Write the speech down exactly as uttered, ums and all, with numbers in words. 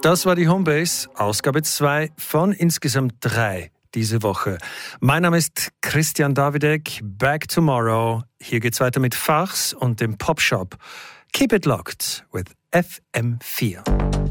Das war die Homebase, Ausgabe zwei von insgesamt drei diese Woche. Mein Name ist Christian Davidek, back tomorrow. Hier geht's weiter mit Fachs und dem Popshop. Keep it locked with F M vier.